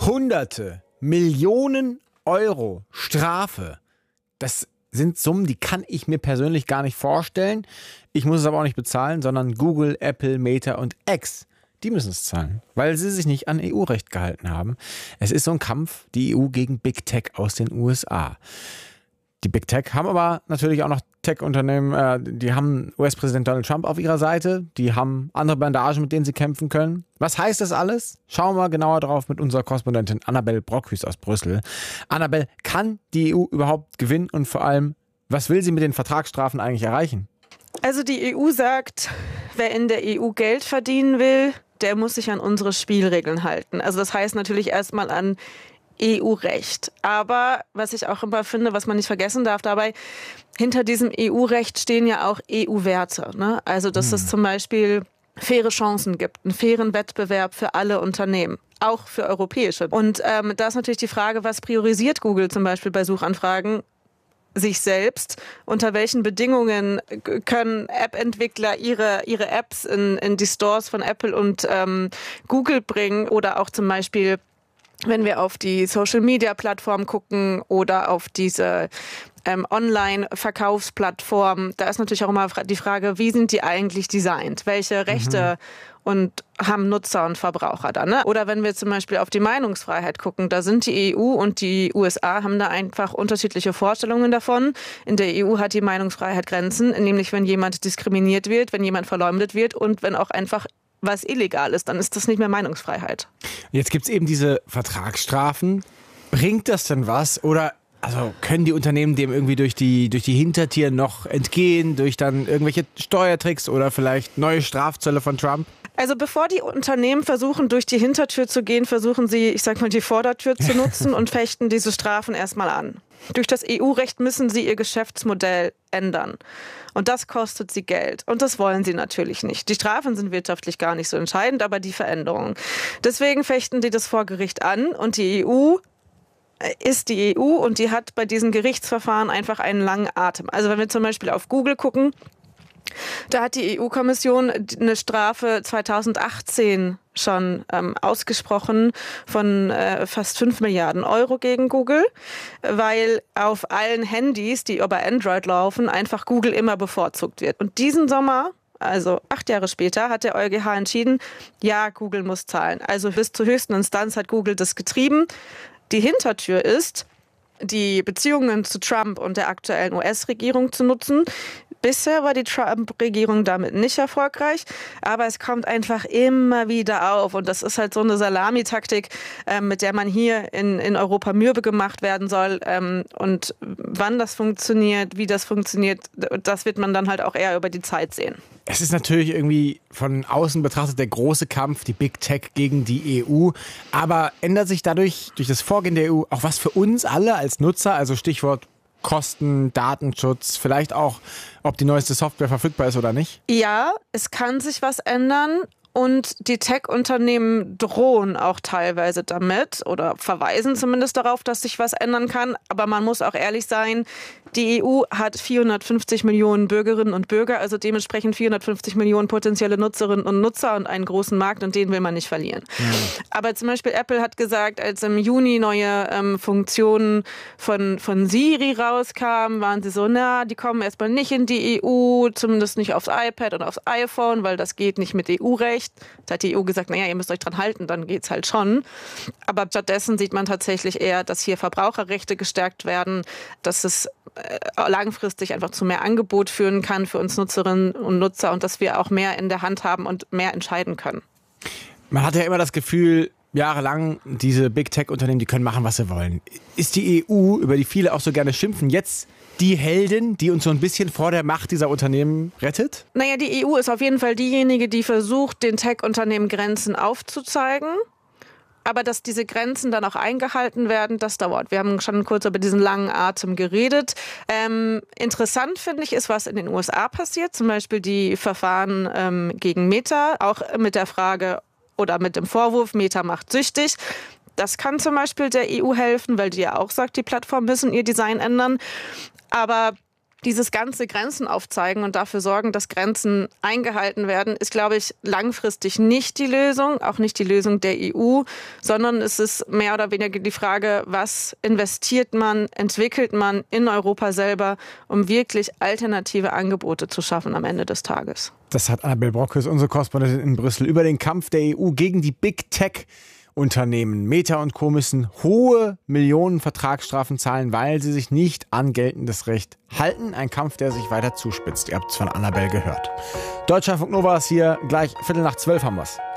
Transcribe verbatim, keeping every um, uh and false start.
Hunderte, Millionen Euro Strafe. Das sind Summen, die kann ich mir persönlich gar nicht vorstellen. Ich muss es aber auch nicht bezahlen, sondern Google, Apple, Meta und X, die müssen es zahlen, weil sie sich nicht an E U-Recht gehalten haben. Es ist so ein Kampf, die E U gegen Big Tech aus den U S A. Die Big Tech haben aber natürlich auch noch Tech-Unternehmen, äh, die haben U S-Präsident Donald Trump auf ihrer Seite, die haben andere Bandagen, mit denen sie kämpfen können. Was heißt das alles? Schauen wir genauer drauf mit unserer Korrespondentin Annabel Brockhüst aus Brüssel. Annabel, kann die E U überhaupt gewinnen und vor allem, was will sie mit den Vertragsstrafen eigentlich erreichen? Also die E U sagt, wer in der E U Geld verdienen will, der muss sich an unsere Spielregeln halten. Also das heißt natürlich erstmal an E U-Recht. Aber was ich auch immer finde, was man nicht vergessen darf dabei, hinter diesem E U-Recht stehen ja auch E U-Werte. Ne? Also dass hm. es zum Beispiel faire Chancen gibt, einen fairen Wettbewerb für alle Unternehmen. Auch für europäische. Und ähm, da ist natürlich die Frage, was priorisiert Google zum Beispiel bei Suchanfragen? Sich selbst. Unter welchen Bedingungen können App-Entwickler ihre, ihre Apps in, in die Stores von Apple und ähm, Google bringen? Oder auch zum Beispiel, wenn wir auf die Social-Media-Plattform gucken oder auf diese ähm, Online-Verkaufsplattform, da ist natürlich auch immer die Frage, wie sind die eigentlich designt? Welche Rechte mhm. und haben Nutzer und Verbraucher dann? Ne? Oder wenn wir zum Beispiel auf die Meinungsfreiheit gucken, da sind die E U und die U S A haben da einfach unterschiedliche Vorstellungen davon. In der E U hat die Meinungsfreiheit Grenzen, nämlich wenn jemand diskriminiert wird, wenn jemand verleumdet wird und wenn auch einfach was illegal ist, dann ist das nicht mehr Meinungsfreiheit. Jetzt gibt es eben diese Vertragsstrafen. Bringt das denn was? Oder also können die Unternehmen dem irgendwie durch die, durch die Hintertür noch entgehen, durch dann irgendwelche Steuertricks oder vielleicht neue Strafzölle von Trump? Also bevor die Unternehmen versuchen, durch die Hintertür zu gehen, versuchen sie, ich sag mal, die Vordertür zu nutzen und fechten diese Strafen erstmal an. Durch das E U-Recht müssen sie ihr Geschäftsmodell ändern. Und das kostet sie Geld. Und das wollen sie natürlich nicht. Die Strafen sind wirtschaftlich gar nicht so entscheidend, aber die Veränderungen. Deswegen fechten sie das vor Gericht an. Und die E U ist die E U und die hat bei diesen Gerichtsverfahren einfach einen langen Atem. Also wenn wir zum Beispiel auf Google gucken, da hat die E U-Kommission eine Strafe zweitausendachtzehn schon ähm, ausgesprochen von äh, fast fünf Milliarden Euro gegen Google, weil auf allen Handys, die über Android laufen, einfach Google immer bevorzugt wird. Und diesen Sommer, also acht Jahre später, hat der EuGH entschieden, ja, Google muss zahlen. Also bis zur höchsten Instanz hat Google das getrieben. Die Hintertür ist, die Beziehungen zu Trump und der aktuellen U S-Regierung zu nutzen. Bisher war die Trump-Regierung damit nicht erfolgreich, aber es kommt einfach immer wieder auf. Und das ist halt so eine Salamitaktik, äh, mit der man hier in, in Europa mürbe gemacht werden soll. Ähm, und wann das funktioniert, wie das funktioniert, das wird man dann halt auch eher über die Zeit sehen. Es ist natürlich irgendwie von außen betrachtet der große Kampf, die Big Tech gegen die E U. Aber ändert sich dadurch, durch das Vorgehen der E U, auch was für uns alle als Nutzer? Also Stichwort Kosten, Datenschutz, vielleicht auch, ob die neueste Software verfügbar ist oder nicht? Ja, es kann sich was ändern. Und die Tech-Unternehmen drohen auch teilweise damit oder verweisen zumindest darauf, dass sich was ändern kann. Aber man muss auch ehrlich sein, die E U hat vierhundertfünfzig Millionen Bürgerinnen und Bürger, also dementsprechend vierhundertfünfzig Millionen potenzielle Nutzerinnen und Nutzer und einen großen Markt, und den will man nicht verlieren. Mhm. Aber zum Beispiel Apple hat gesagt, als im Juni neue ähm, Funktionen von, von Siri rauskamen, waren sie so, na, die kommen erstmal nicht in die E U, zumindest nicht aufs iPad und aufs iPhone, weil das geht nicht mit E U-Recht. Da hat die E U gesagt, naja, ihr müsst euch dran halten, dann geht's halt schon. Aber stattdessen sieht man tatsächlich eher, dass hier Verbraucherrechte gestärkt werden, dass es langfristig einfach zu mehr Angebot führen kann für uns Nutzerinnen und Nutzer und dass wir auch mehr in der Hand haben und mehr entscheiden können. Man hat ja immer das Gefühl, jahrelang, diese Big Tech-Unternehmen, die können machen, was sie wollen. Ist die E U, über die viele auch so gerne schimpfen, jetzt die Heldin, die uns so ein bisschen vor der Macht dieser Unternehmen rettet? Naja, die E U ist auf jeden Fall diejenige, die versucht, den Tech-Unternehmen Grenzen aufzuzeigen. Aber dass diese Grenzen dann auch eingehalten werden, das dauert. Wir haben schon kurz über diesen langen Atem geredet. Ähm, interessant finde ich ist, was in den U S A passiert. Zum Beispiel die Verfahren ähm, gegen Meta, auch mit der Frage oder mit dem Vorwurf, Meta macht süchtig. Das kann zum Beispiel der E U helfen, weil die ja auch sagt, die Plattformen müssen ihr Design ändern. Aber Dieses ganze Grenzen aufzeigen und dafür sorgen, dass Grenzen eingehalten werden, ist, glaube ich, langfristig nicht die Lösung, auch nicht die Lösung der E U, sondern es ist mehr oder weniger die Frage, was investiert man, entwickelt man in Europa selber, um wirklich alternative Angebote zu schaffen am Ende des Tages. Das hat Annabel Brockhös, unsere Korrespondentin in Brüssel, über den Kampf der E U gegen die Big Tech Unternehmen. Meta und Co. müssen hohe Millionen Vertragsstrafen zahlen, weil sie sich nicht an geltendes Recht halten. Ein Kampf, der sich weiter zuspitzt. Ihr habt es von Annabel gehört. Deutschlandfunk Nova ist hier. Gleich Viertel nach zwölf haben wir's.